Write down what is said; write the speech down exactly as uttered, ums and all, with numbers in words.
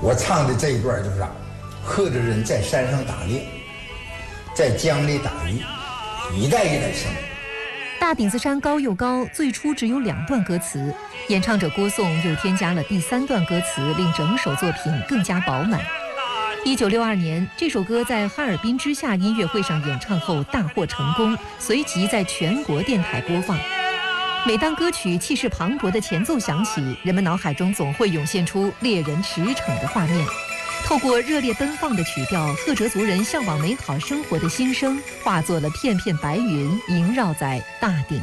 我唱的这一段就是啊，贺着人在山上打猎，在江里打鱼，一代一代生。 大顶子山高又高，最初只有两段歌词，演唱者郭颂又添加了第三段歌词，令整首作品更加饱满。一九六二年，这首歌在哈尔滨之夏音乐会上演唱后大获成功，随即在全国电台播放。每当歌曲气势磅礴的前奏响起，人们脑海中总会涌现出猎人驰骋的画面。透过热烈奔放的曲调，赫哲族人向往美好生活的心声，化作了片片白云，萦绕在大顶